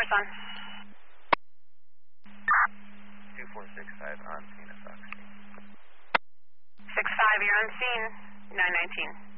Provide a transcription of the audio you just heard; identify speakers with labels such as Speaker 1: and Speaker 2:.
Speaker 1: Source on.
Speaker 2: 2465 on scene at Fox.
Speaker 1: 65, you're on scene. 919.